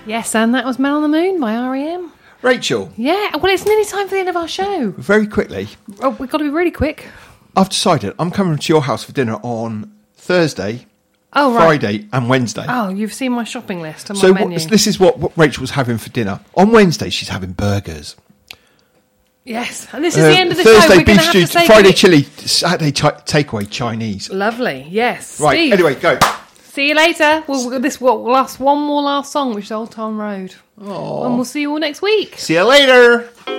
Yes, and that was Man on the Moon by R.E.M. Rachel. Yeah, well, it's nearly time for the end of our show. Very quickly. Oh, we've got to be really quick. I've decided I'm coming to your house for dinner on Thursday, Oh, right. Friday and Wednesday. Oh, you've seen my shopping list and my So menu. this is what Rachel's having for dinner. On Wednesday, she's having burgers. Yes, and this is the end of the show. Thursday, We're going beef to have to stew, say Friday, goodnight. chili, Saturday, takeaway, Chinese. Lovely, yes. Right, Steve, anyway, go. see you later. We'll one more last song, which is Old Town Road. Aww. And we'll see you all next week. See you later.